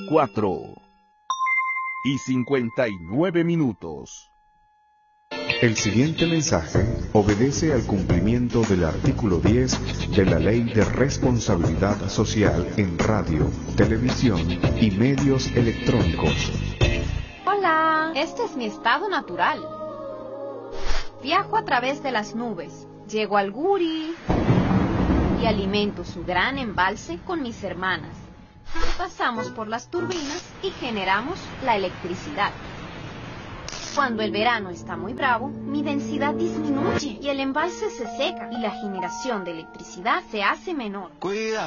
4:59. El siguiente mensaje obedece al cumplimiento del artículo 10 de la Ley de Responsabilidad Social en Radio, Televisión y Medios Electrónicos. Hola, este es mi estado natural. Viajo a través de las nubes, llego al Guri y alimento su gran embalse con mis hermanas. Pasamos por las turbinas y generamos la electricidad. Cuando el verano está muy bravo, mi densidad disminuye y el embalse se seca y la generación de electricidad se hace menor. Cuida.